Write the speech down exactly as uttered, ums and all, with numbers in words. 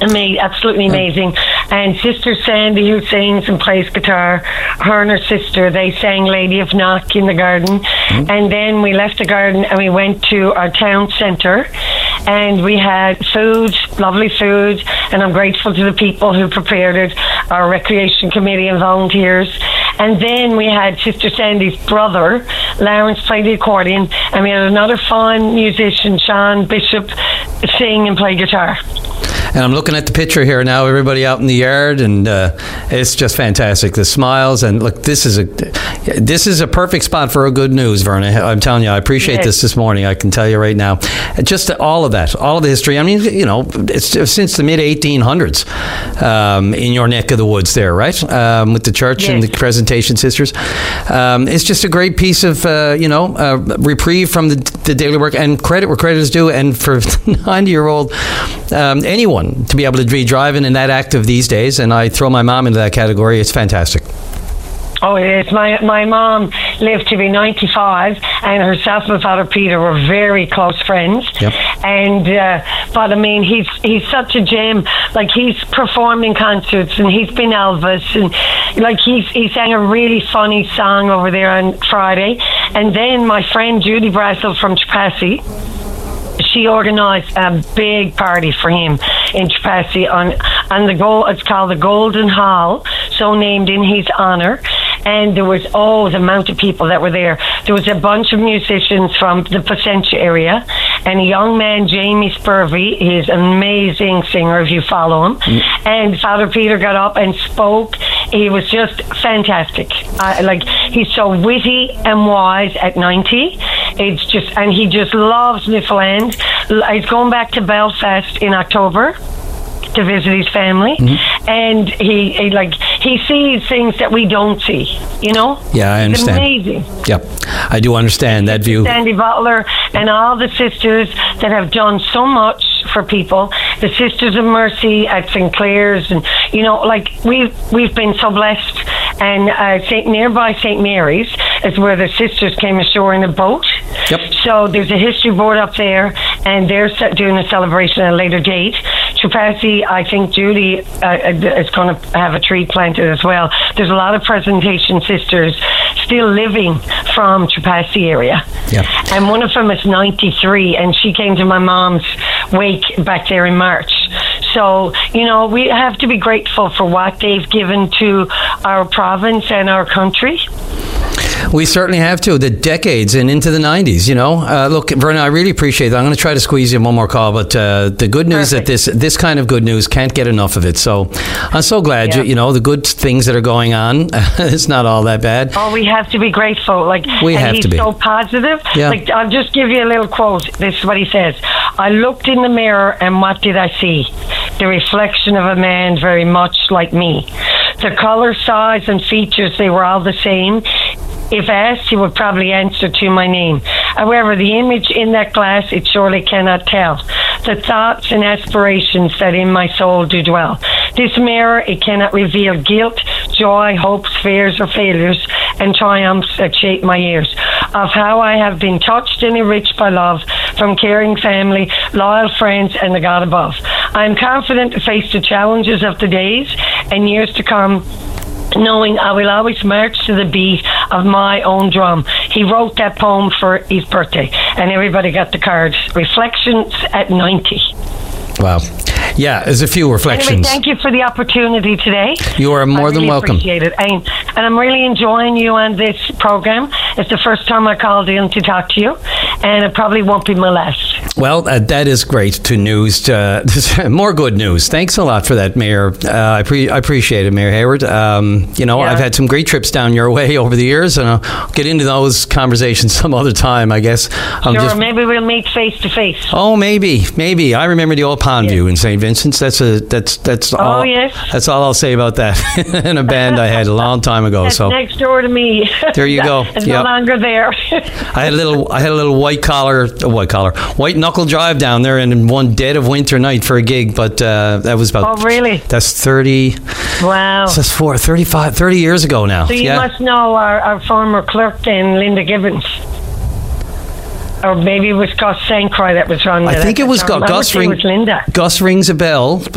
Ama- absolutely amazing. And Sister Sandy, who sings and plays guitar, her and her sister, they sang Lady of Knock in the garden. Mm. And then we left the garden and we went to our town centre, and we had food, lovely food, and I'm grateful to the people who prepared it, our recreation committee and volunteers. And then we had Sister Sandy's brother, Lawrence, play the accordion, and we had another fine musician, Sean Bishop, sing and play guitar. And I'm looking at the picture here now, everybody out in the yard, and uh, it's just fantastic. The smiles, and look, this is a this is a perfect spot for a good news, Verna. I'm telling you, I appreciate yes. this this morning. I can tell you right now. Just all of that, all of the history. I mean, you know, it's since the mid eighteen hundreds um, in your neck of the woods there, right? Um, with the church yes. and the Presentation Sisters. Um, it's just a great piece of, uh, you know, uh, reprieve from the, the daily work, and credit where credit is due. And for ninety-year-old um, anyone to be able to be driving and that active these days, and I throw my mom into that category, it's fantastic. Oh, it is. My my mom lived to be ninety-five, and herself and Father Peter were very close friends. Yep. And uh, but I mean, he's he's such a gem. Like, he's performed in concerts, and he's been Elvis, and like he's he sang a really funny song over there on Friday. And then my friend Judy Brassel from Trepassey, she organised a big party for him in Trepassey on on the goal. It's called the Golden Hall, so named in his honour. And there was oh the amount of people that were there. There was a bunch of musicians from the Placentia area, and a young man, Jamie Spurvey. He's an amazing singer if you follow him. Mm. And Father Peter got up and spoke. He was just fantastic. Uh, like, he's so witty and wise at ninety. It's just, and he just loves Newfoundland. He's going back to Belfast in October to visit his family, mm-hmm. and he, he like he sees things that we don't see, you know. Yeah, I understand. It's amazing. Yep, I do understand that view. Sandy Butler and all the sisters that have done so much for people, the Sisters of Mercy at Saint Clair's, and you know, like we've we've been so blessed. And uh, Saint nearby Saint Mary's is where the sisters came ashore in a boat. Yep. So there's a history board up there, and they're doing a celebration at a later date. Trepassey, I think Judy uh, is going to have a tree planted as well. There's a lot of Presentation Sisters still living from Trepassey area. Yep. And one of them is ninety-three, and she came to my mom's wake back there in March. So, you know, we have to be grateful for what they've given to our province and our country. We certainly have to. The decades and into the nineties, you know. Uh, look, Verna, I really appreciate that. I'm going to try to squeeze in one more call, but uh, the good news Perfect. that this this kind of good news can't get enough of it. So I'm so glad, yeah. you, you know, the good things that are going on. It's not all that bad. Oh, we have to be grateful. Like, we and have he's to be. so positive. Yeah. Like, I'll just give you a little quote. This is what he says. I looked in the mirror, and what did I see? The reflection of a man very much like me. The colour, size and features, they were all the same. If asked, he would probably answer to my name. However, the image in that glass, it surely cannot tell the thoughts and aspirations that in my soul do dwell. This mirror, it cannot reveal guilt, joy, hopes, fears or failures and triumphs that shape my years. Of how I have been touched and enriched by love from caring family, loyal friends and the God above. I am confident to face the challenges of the days and years to come, knowing I will always march to the beat of my own drum. He wrote that poem for his birthday, and everybody got the card. Reflections at ninety. Wow. Yeah, there's a few reflections. Anyway, thank you for the opportunity today. You are more I really than welcome. Appreciate it. And, and I'm really enjoying you on this program. It's the first time I called in to talk to you, and it probably won't be my last. Well, uh, that is great to news. Uh, more good news. Thanks a lot for that, Mayor. Uh, I, pre- I appreciate it, Mayor Hayward. Um, you know, yeah. I've had some great trips down your way over the years, and I'll get into those conversations some other time, I guess. I'm sure, just... maybe we'll meet face to face. Oh, maybe, maybe. I remember the old Pond View yeah. in Saint Vincent's. That's a that's that's oh, all. Yes. That's all I'll say about that. In a band I had a long time ago. That's so next door to me. There you go. It's yep. no longer there. I had a little I had a little white collar, white collar, white knuckle drive down there, and in one dead of winter night for a gig. But uh, that was about. Oh, really? That's thirty. Wow. That's four, thirty-five, thirty years ago now. So you yeah. must know our, our former clerk then, Linda Gibbons. Or maybe it was Gus Saint Croix that was running it. I think it was Gus. Gus, ring, was Linda. Gus rings a bell.